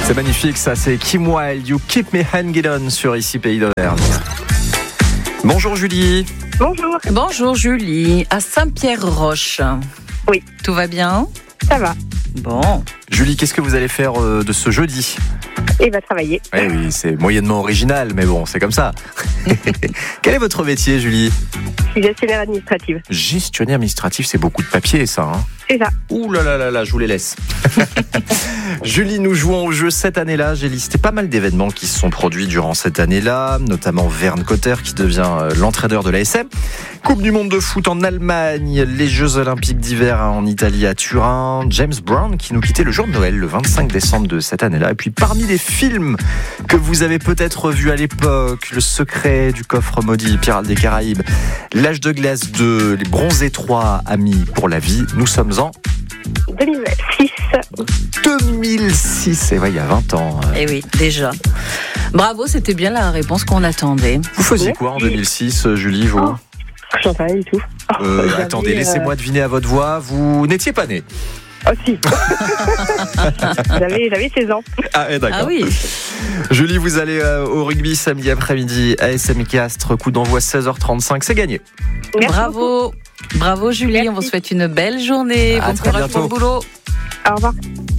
C'est magnifique ça, c'est Kim Wilde, You Keep Me Hanging On sur ici Pays d'Auvergne. Bonjour Julie. Bonjour. Bonjour Julie, à Saint-Pierre-Roche. Oui. Tout va bien ? Ça va. Bon. Julie, qu'est-ce que vous allez faire de ce jeudi ? Et va travailler. Oui, c'est moyennement original, mais bon, c'est comme ça. Quel est votre métier, Julie ? Je suis gestionnaire administrative. Gestionnaire administratif, c'est beaucoup de papier, ça. Hein. C'est ça. Ouh là, je vous les laisse. Julie, nous jouons au jeu cette année-là. J'ai listé pas mal d'événements qui se sont produits durant cette année-là, notamment Vern Cotter qui devient l'entraîneur de l'ASM. Coupe du monde de foot en Allemagne, les Jeux Olympiques d'hiver en Italie à Turin, James Brown qui nous quittait le jour de Noël, le 25 décembre de cette année-là. Et puis parmi les films que vous avez peut-être vus à l'époque, Le Secret du coffre maudit, Pirates des Caraïbes, L'Âge de glace 2, Les Bronzés 3, Amis pour la vie, nous sommes en 2006. 2006, et ouais, il y a 20 ans. Eh oui, déjà. Bravo, c'était bien la réponse qu'on attendait. Vous faisiez quoi en 2006, Julie, vous ? J'en sais rien du tout. Attendez, laissez-moi deviner à votre voix, vous n'étiez pas né. Oh si. J'avais 16 ans. Ah, d'accord. Ah oui. Julie, vous allez au rugby samedi après-midi, ASM Castres, coup d'envoi 16h35, c'est gagné. Merci Bravo. beaucoup. Bravo Julie, Merci. on vous souhaite une belle journée. À Bon très courage pour le bientôt. boulot. Au revoir.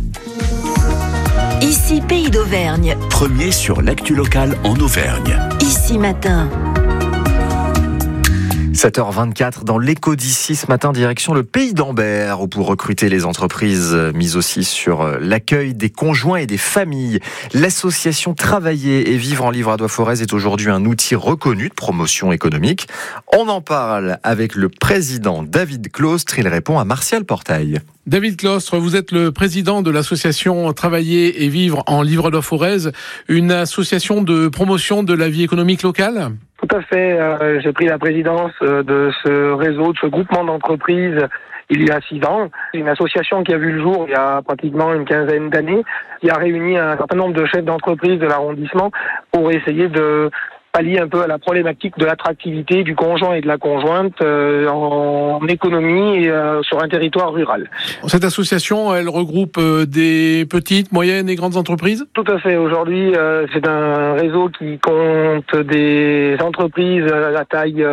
Ici Pays d'Auvergne. Premier sur l'actu locale en Auvergne. Ici Matin. 7h24 dans l'écho d'ici ce matin, direction le Pays d'Ambert, où pour recruter les entreprises mises aussi sur l'accueil des conjoints et des familles, l'association Travailler et Vivre en Livradois-Forez est aujourd'hui un outil reconnu de promotion économique. On en parle avec le président David Claustre, il répond à Martial Portail. David Claustre, vous êtes le président de l'association Travailler et Vivre en Livradois-Forez, une association de promotion de la vie économique locale ? Tout à fait. J'ai pris la présidence de ce réseau, de ce groupement d'entreprises il y a 6 ans. C'est une association qui a vu le jour il y a pratiquement une quinzaine d'années, qui a réuni un certain nombre de chefs d'entreprise de l'arrondissement pour essayer de pallier un peu à la problématique de l'attractivité du conjoint et de la conjointe en économie et sur un territoire rural. Cette association, elle regroupe des petites, moyennes et grandes entreprises ? Tout à fait. Aujourd'hui, c'est un réseau qui compte des entreprises à taille,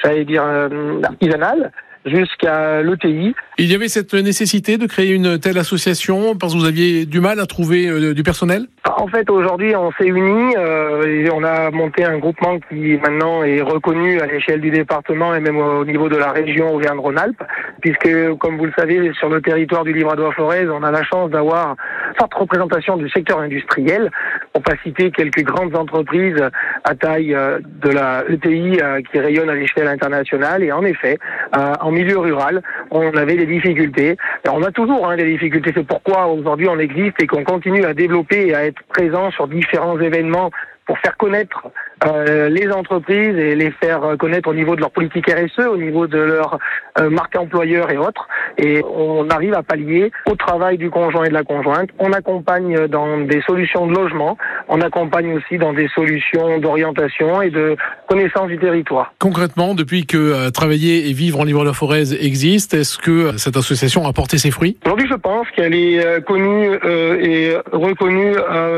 artisanale, jusqu'à l'ETI. Il y avait cette nécessité de créer une telle association parce que vous aviez du mal à trouver du personnel ? En fait, aujourd'hui, on s'est unis et on a monté un groupement qui maintenant est reconnu à l'échelle du département et même au niveau de la région Auvergne-Rhône-Alpes, puisque, comme vous le savez, sur le territoire du Livradois-Forez, on a la chance d'avoir une forte représentation du secteur industriel. On peut citer quelques grandes entreprises à taille de la ETI qui rayonnent à l'échelle internationale. Et en effet, en milieu rural, on avait des difficultés. Et on a toujours des difficultés. C'est pourquoi aujourd'hui on existe et qu'on continue à développer et à être présent sur différents événements pour faire connaître les entreprises et les faire connaître au niveau de leur politique RSE, au niveau de leur marque employeur et autres. Et on arrive à pallier au travail du conjoint et de la conjointe. On accompagne dans des solutions de logement, on accompagne aussi dans des solutions d'orientation et de connaissance du territoire. Concrètement, depuis que Travailler et Vivre en Livradois-Forez existe, est-ce que cette association a porté ses fruits ? Aujourd'hui, je pense qu'elle est connue et reconnue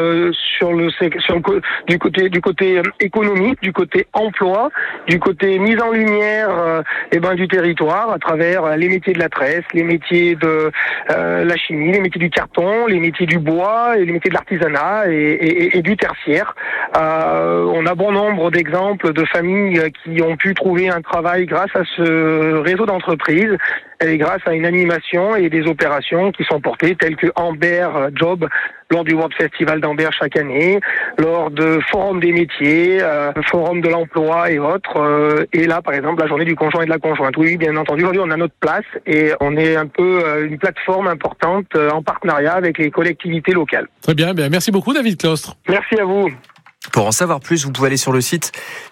du côté économique, du côté emploi, du côté mise en lumière du territoire à travers les métiers de la tresse, les métiers de la chimie, les métiers du carton, les métiers du bois et les métiers de l'artisanat et du tertiaire. On a bon nombre d'exemples de familles qui ont pu trouver un travail grâce à ce réseau d'entreprises et grâce à une animation et des opérations qui sont portées telles que Amber Job lors du World Festival d'Amber chaque année, lors de forums des métiers, forum de l'emploi et autres. Et là, par exemple, la journée du conjoint et de la conjointe. Oui, bien entendu, aujourd'hui, on a notre place et on est un peu une plateforme importante en partenariat avec les collectivités locales. Très bien, merci beaucoup David Claustre. Merci à vous. Pour en savoir plus, vous pouvez aller sur le site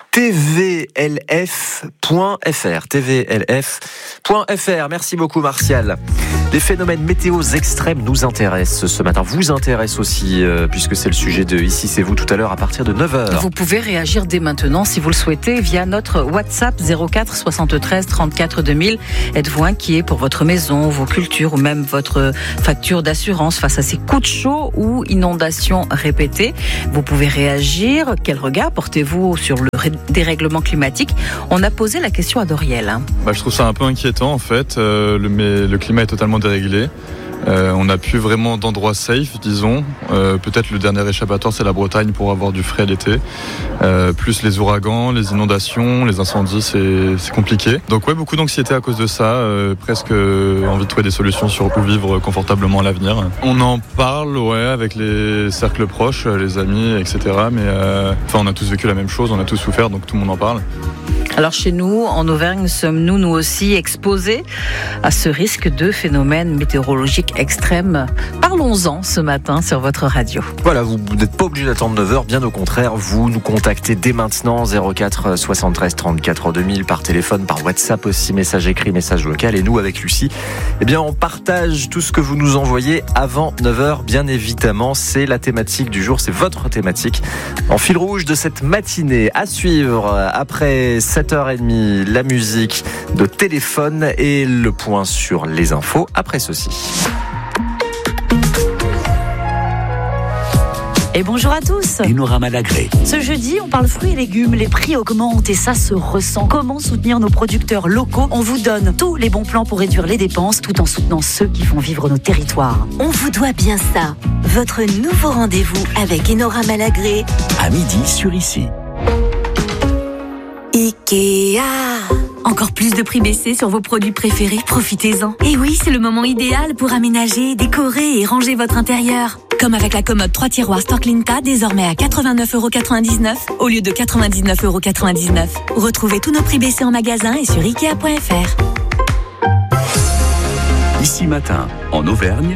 tvlf.fr. tvlf.fr. Merci beaucoup Martial. Les phénomènes météo extrêmes nous intéressent ce matin, vous intéressent aussi, puisque c'est le sujet de Ici c'est vous tout à l'heure à partir de 9h. Vous pouvez réagir dès maintenant si vous le souhaitez via notre WhatsApp 04 73 34 2000. Êtes-vous inquiet pour votre maison, vos cultures ou même votre facture d'assurance face à ces coups de chaud ou inondations répétées? Vous pouvez réagir. Quel regard portez-vous sur le dérèglement climatique? On a posé la question à Doriel. Je trouve ça un peu inquiétant en fait. Le climat est totalement déréglé. On n'a plus vraiment d'endroits safe, disons. Peut-être le dernier échappatoire, c'est la Bretagne pour avoir du frais l'été. Plus les ouragans, les inondations, les incendies, c'est compliqué. Donc ouais, beaucoup d'anxiété à cause de ça. Presque envie de trouver des solutions pour vivre confortablement à l'avenir. On en parle, ouais, avec les cercles proches, les amis, etc. Mais on a tous vécu la même chose, on a tous souffert, donc tout le monde en parle. Alors chez nous, en Auvergne, sommes-nous nous aussi exposés à ce risque de phénomènes météorologiques extrêmes? Parlons-en ce matin sur votre radio. Voilà, vous n'êtes pas obligé d'attendre 9h, bien au contraire, vous nous contactez dès maintenant 04 73 34 2000 par téléphone, par WhatsApp aussi, message écrit, message vocal, et nous avec Lucie, on partage tout ce que vous nous envoyez avant 9h, bien évidemment, c'est la thématique du jour, c'est votre thématique en fil rouge de cette matinée. À suivre après 7h30, la musique de téléphone et le point sur les infos après ceci. Et bonjour à tous. Enora Malagré. Ce jeudi, on parle fruits et légumes. Les prix augmentent et ça se ressent. Comment soutenir nos producteurs locaux? On vous donne tous les bons plans pour réduire les dépenses tout en soutenant ceux qui font vivre nos territoires. On vous doit bien ça. Votre nouveau rendez-vous avec Enora Malagré. À midi sur Ici. Ikea. Encore plus de prix baissés sur vos produits préférés, profitez-en. Et oui, c'est le moment idéal pour aménager, décorer et ranger votre intérieur. Comme avec la commode 3 tiroirs Storklinka, désormais à 89,99€ au lieu de 99,99€. Retrouvez tous nos prix baissés en magasin et sur Ikea.fr. Ici matin, en Auvergne,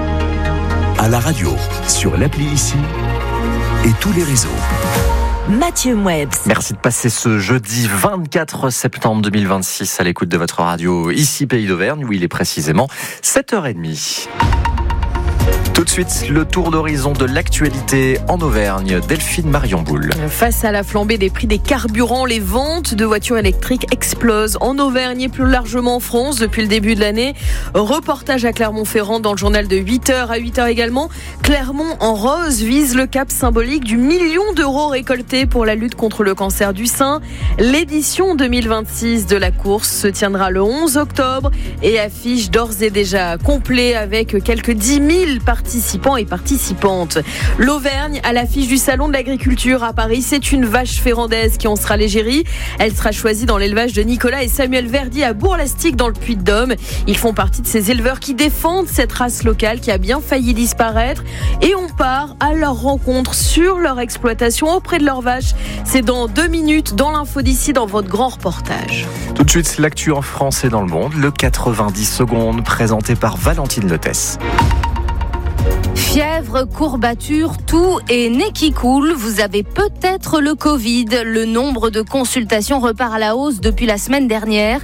à la radio, sur l'appli Ici et tous les réseaux. Mathieu Mouebs. Merci de passer ce jeudi 24 septembre 2026 à l'écoute de votre radio Ici Pays d'Auvergne, où il est précisément 7h30. Tout de suite, le tour d'horizon de l'actualité en Auvergne. Delphine Marion-Boule. Face à la flambée des prix des carburants, les ventes de voitures électriques explosent en Auvergne et plus largement en France depuis le début de l'année. Reportage à Clermont-Ferrand dans le journal de 8h à 8h également. Clermont en rose vise le cap symbolique du 1 million d'euros récoltés pour la lutte contre le cancer du sein. L'édition 2026 de la course se tiendra le 11 octobre et affiche d'ores et déjà complet avec quelques 10 000 participants et participantes. L'Auvergne à l'affiche du salon de l'agriculture à Paris, c'est une vache ferrandaise qui en sera l'égérie. Elle sera choisie dans l'élevage de Nicolas et Samuel Verdi à Bourg-Lastic dans le Puy-de-Dôme. Ils font partie de ces éleveurs qui défendent cette race locale qui a bien failli disparaître et on part à leur rencontre sur leur exploitation auprès de leurs vaches. C'est dans 2 minutes dans l'info d'ici dans votre grand reportage. Tout de suite, l'actu en France et dans le monde, le 90 secondes présenté par Valentine Letès. Fièvre, courbature, toux et nez qui coule, vous avez peut-être le Covid. Le nombre de consultations repart à la hausse depuis la semaine dernière.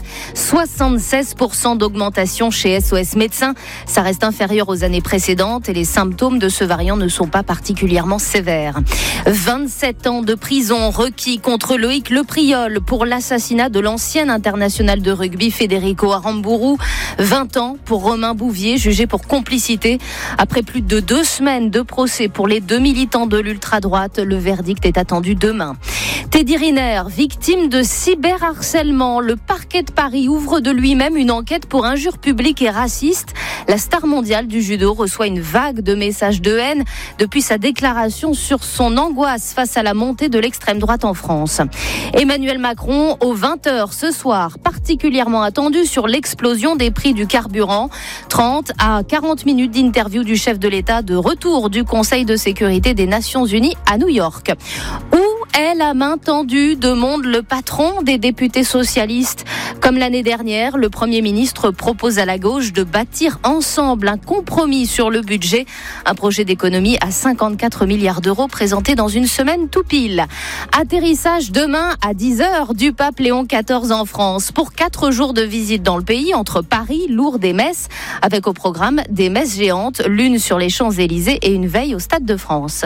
76% d'augmentation chez SOS Médecins. Ça reste inférieur aux années précédentes et les symptômes de ce variant ne sont pas particulièrement sévères. 27 ans de prison requis contre Loïc Lepriol pour l'assassinat de l'ancien international de rugby Federico Aramburu. 20 ans pour Romain Bouvier, jugé pour complicité. Après plus de 2 semaines de procès pour les 2 militants de l'ultra-droite, le verdict est attendu demain. Teddy Riner, victime de cyberharcèlement. Le parquet de Paris ouvre de lui-même une enquête pour injures publiques et racistes. La star mondiale du judo reçoit une vague de messages de haine depuis sa déclaration sur son angoisse face à la montée de l'extrême droite en France. Emmanuel Macron, aux 20h ce soir, particulièrement attendu sur l'explosion des prix du carburant. 30 à 40 minutes d'interview du chef de l'État de retour du Conseil de sécurité des Nations Unies à New York. Où est la main tendue, demande le patron des députés socialistes. Comme l'année dernière, le Premier ministre propose à la gauche de bâtir ensemble un compromis sur le budget. Un projet d'économie à 54 milliards d'euros présenté dans une semaine tout pile. Atterrissage demain à 10h du pape Léon XIV en France pour 4 jours de visite dans le pays entre Paris, Lourdes et Metz, avec au programme des messes géantes, l'une sur les Champs-Élysées et une veille au Stade de France.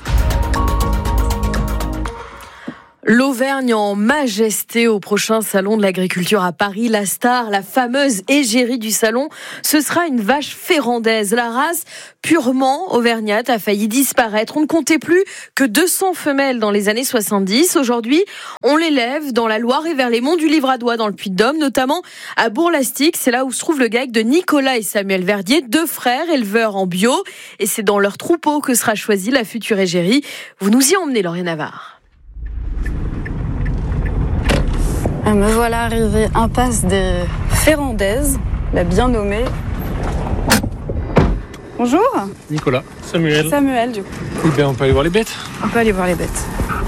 L'Auvergne en majesté au prochain salon de l'agriculture à Paris. La star, la fameuse égérie du salon, ce sera une vache férandaise. La race purement auvergnate a failli disparaître. On ne comptait plus que 200 femelles dans les années 70. Aujourd'hui, on l'élève dans la Loire et vers les monts du Livradois dans le Puy-de-Dôme, notamment à Bourg-Lastic. C'est là où se trouve le GAEC de Nicolas et Samuel Verdier, 2 frères éleveurs en bio. Et c'est dans leur troupeau que sera choisie la future égérie. Vous nous y emmenez, Lauriane Navarre. Me voilà arrivée impasse des Férandaises, la bien nommée. Bonjour. Nicolas, Samuel. Samuel, du coup. Eh bien, on peut aller voir les bêtes. On peut aller voir les bêtes.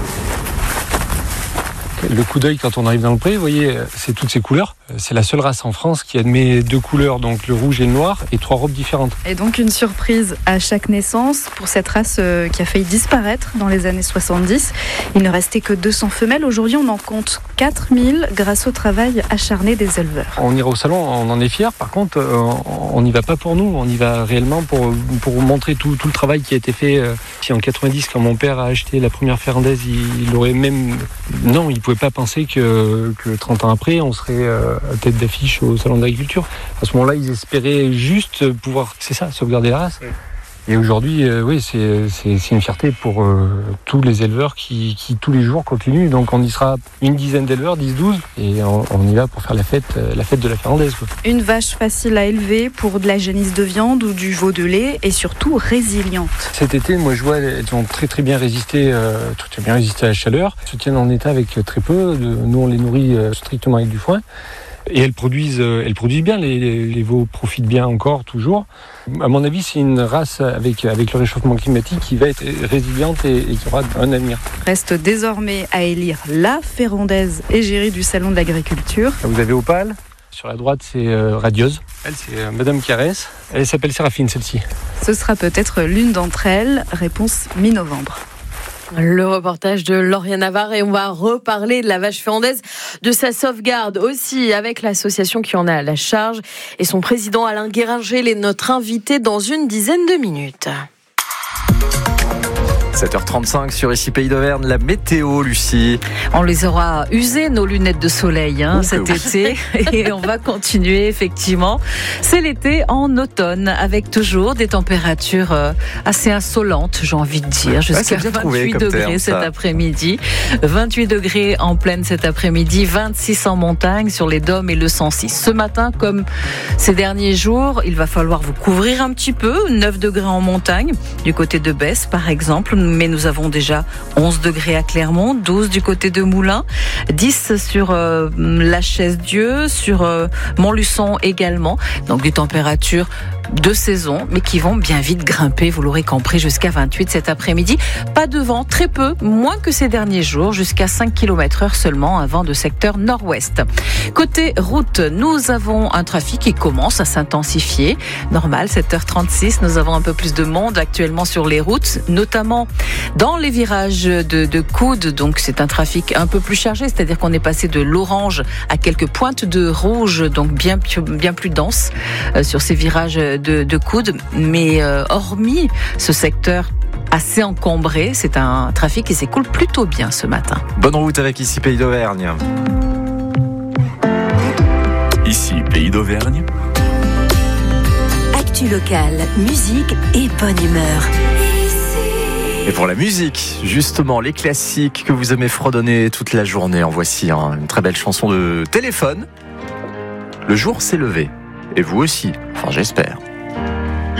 Le coup d'œil quand on arrive dans le pré, vous voyez, c'est toutes ces couleurs. C'est la seule race en France qui admet 2 couleurs, donc le rouge et le noir, et 3 robes différentes. Et donc une surprise à chaque naissance pour cette race qui a failli disparaître dans les années 70. Il ne restait que 200 femelles. Aujourd'hui, on en compte 4000 grâce au travail acharné des éleveurs. On ira au salon, on en est fiers. Par contre, on n'y va pas pour nous. On y va réellement pour montrer tout le travail qui a été fait. Si en 90, quand mon père a acheté la première férandaise, il aurait même... Non, il ne pouvait pas penser que 30 ans après, on serait tête d'affiche au salon de l'agriculture. À ce moment-là, ils espéraient juste pouvoir, c'est ça, sauvegarder la race. Oui. Et aujourd'hui, oui, c'est une fierté pour tous les éleveurs qui tous les jours continuent. Donc on y sera une dizaine d'éleveurs, 10-12, et on y va pour faire la fête de la férandaise, quoi. Une vache facile à élever pour de la génisse de viande ou du veau de lait, et surtout résiliente. Cet été, moi je vois, elles ont très bien résisté à la chaleur. Elles se tiennent en état avec très peu. Nous on les nourrit strictement avec du foin. Et elles produisent bien, les veaux profitent bien encore, toujours. À mon avis, c'est une race avec le réchauffement climatique qui va être résiliente et qui aura un avenir. Reste désormais à élire la férandaise égérie du salon de l'agriculture. Vous avez Opale. Sur la droite, c'est Radieuse. Elle, c'est Madame Caresse. Elle s'appelle Séraphine, celle-ci. Ce sera peut-être l'une d'entre elles. Réponse mi-novembre. Le reportage de Lauriane Navarre, et on va reparler de la vache férandaise, de sa sauvegarde aussi avec l'association qui en a la charge et son président Alain Guéringer est notre invité dans une dizaine de minutes. 7h35 sur ici Pays d'Auvergne, la météo, Lucie. On les aura usées, nos lunettes de soleil, cet été, et on va continuer, effectivement. C'est l'été en automne, avec toujours des températures assez insolentes, j'ai envie de dire, jusqu'à 28 degrés cet après-midi. 28 degrés en plaine cet après-midi, 26 en montagne, sur les Dômes et le 106. Ce matin, comme ces derniers jours, il va falloir vous couvrir un petit peu, 9 degrés en montagne, du côté de Besse, par exemple. Mais nous avons déjà 11 degrés à Clermont, 12 du côté de Moulins, 10 sur la Chaise-Dieu, sur Montluçon également. Donc des températures de saison, mais qui vont bien vite grimper, vous l'aurez compris, jusqu'à 28 cet après-midi. Pas de vent, très peu, moins que ces derniers jours, jusqu'à 5 km/h seulement, un vent de secteur nord-ouest. Côté route, nous avons un trafic qui commence à s'intensifier. Normal, 7h36, nous avons un peu plus de monde actuellement sur les routes, notamment dans les virages de Coude. Donc c'est un trafic un peu plus chargé, c'est-à-dire qu'on est passé de l'orange à quelques pointes de rouge, donc bien plus dense sur ces virages de Coude, mais hormis ce secteur assez encombré, c'est un trafic qui s'écoule plutôt bien ce matin. Bonne route avec ici Pays d'Auvergne. Ici Pays d'Auvergne. Actu locale, musique et bonne humeur. Et pour la musique, justement, les classiques que vous aimez fredonner toute la journée, en voici une très belle chanson de Téléphone. Le jour s'est levé. Et vous aussi, enfin j'espère.